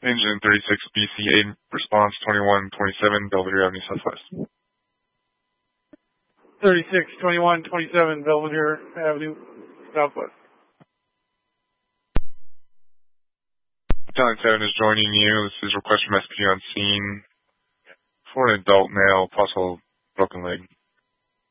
Engine 36 BC8, response 2127, Belvedere Avenue Southwest. 36-21-27 Belvedere Avenue Southwest. Battalion 7 is joining you. This is request from SP on scene for an adult male, possible broken leg.